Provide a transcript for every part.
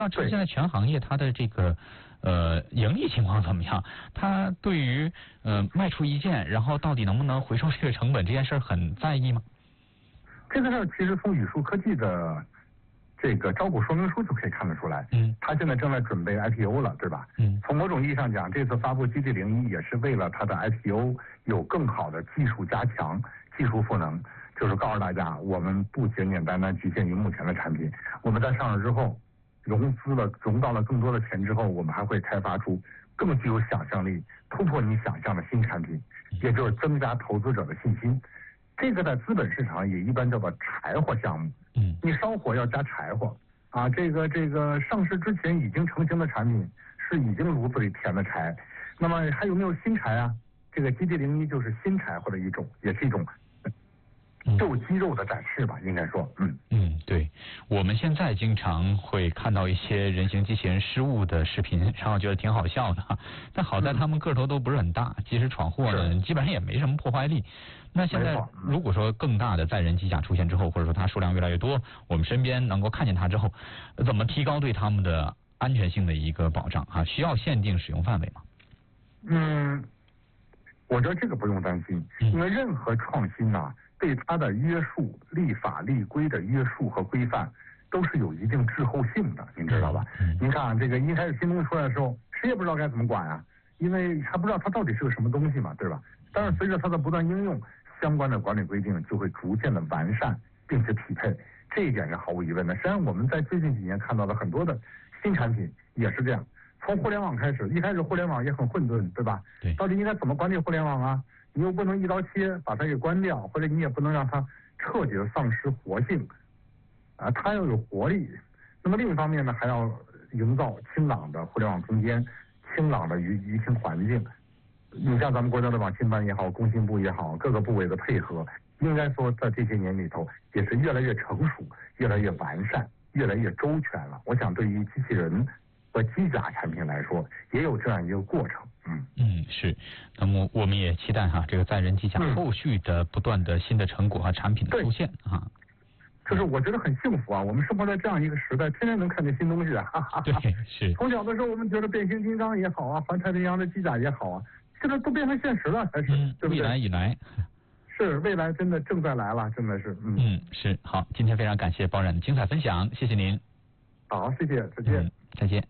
那现在全行业它的这个盈利情况怎么样？它对于卖出一件，然后到底能不能回收这个成本这件事很在意吗？ 这个事儿其实从宇树科技的这个招股说明书就可以看得出来，他现在正在准备 IPO 了，对吧？从某种意义上讲，这次发布 GT01也是为了它的 IPO 有更好的技术加强、技术赋能，就是告诉大家，我们不简简单单局限于目前的产品，我们在上市之后融到了更多的钱之后，我们还会开发出更具有想象力、突破你想象的新产品，也就是增加投资者的信心。这个在资本市场也一般叫做柴火项目。你烧火要加柴火啊，这个上市之前已经成型的产品是已经炉子里填的柴，那么还有没有新柴啊？这个 GT01就是新柴火的一种，也是一种斗肌肉的展示吧，应该说， 对，我们现在经常会看到一些人形机器人失误的视频，然后觉得挺好笑的，但好在他们个头都不是很大，即使闯祸呢，基本上也没什么破坏力。那现在如果说更大的载人机甲出现之后，或者说它数量越来越多，我们身边能够看见它之后，怎么提高对他们的安全性的一个保障啊？需要限定使用范围吗？ 我觉得这个不用担心，因为任何创新啊，对它的约束、立法立规的约束和规范都是有一定滞后性的，您知道吧？您看这个一开始新东西出来的时候，谁也不知道该怎么管啊，因为还不知道它到底是个什么东西嘛，对吧？但是随着它的不断应用，相关的管理规定就会逐渐的完善并且匹配，这一点是毫无疑问的。实际上我们在最近几年看到的很多的新产品也是这样，从互联网开始，一开始互联网也很混沌，对吧？ 对， 到底应该怎么管理互联网啊？你又不能一刀切把它给关掉，或者你也不能让它彻底的丧失活性啊，它要有活力。那么另一方面呢，还要营造清朗的互联网空间、清朗的舆情环境。你像咱们国家的网信办也好，工信部也好，各个部委的配合，应该说在这些年里头也是越来越成熟、越来越完善、越来越周全了。我想对于机器人和机甲产品来说，也有这样一个过程。 是。那么我们也期待这个载人机甲后续的不断的新的成果和产品的出现啊。 就是我觉得很幸福啊，我们生活在这样一个时代，天天能看见新东西啊。 对，是。 从小的时候我们觉得变形金刚也好啊，环太平洋的机甲也好啊，现在都变成现实了，才是，对不对？ 未来已来。 是，未来真的正在来了，真的是。 是。好，今天非常感谢包冉的精彩分享，谢谢您。 好，谢谢，再见。 再见。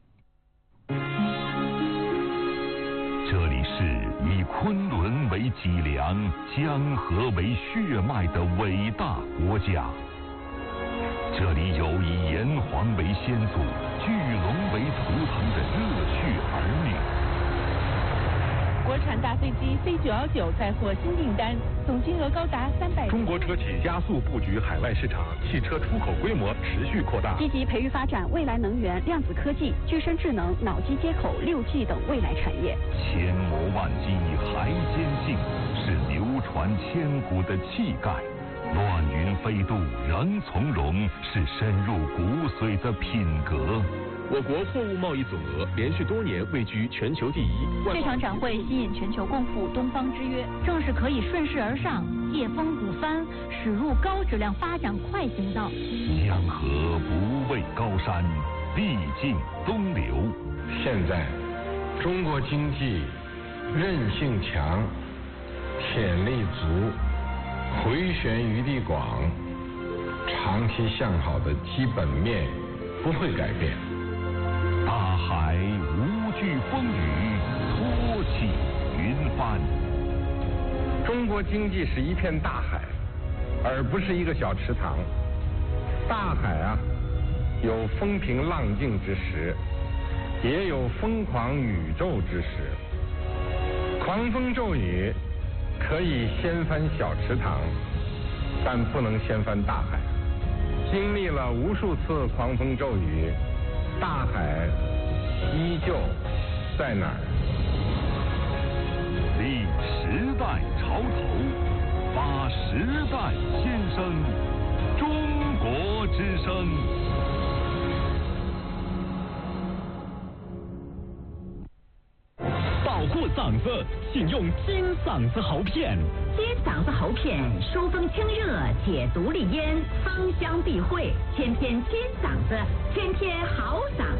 这里是以昆仑为脊梁、江河为血脉的伟大国家。这里有以炎黄为先祖、巨龙为图腾的热血儿女。 国产大飞机 C919 载获新订单，总金额高达300亿。 中国车企加速布局海外市场，汽车出口规模持续扩大。 积极培育发展未来能源、量子科技、具身智能、脑机接口、6G 等未来产业。 千磨万击还坚信，是流传千古的气概。乱云飞渡仍从容，是深入骨髓的品格。 我国货物贸易总额连续多年位居全球第一。 这场展会吸引全球共赴东方之约，正是可以顺势而上、借风鼓帆，驶入高质量发展快行道。 江河不畏高山，历尽东流。 现在，中国经济韧性强，潜力足，回旋余地广，长期向好的基本面不会改变。 大海无惧风雨，托起云帆。 中国经济是一片大海，而不是一个小池塘。大海啊，有风平浪静之时，也有疯狂宇宙之时。狂风骤雨可以掀翻小池塘，但不能掀翻大海。经历了无数次狂风骤雨，大海依旧在哪儿？ 立时代潮头，发时代先声，中国之声。 保护嗓子，请用金嗓子喉片。 金嗓子喉片，疏风清热，解毒利咽，芳香避秽，天天金嗓子，天天好嗓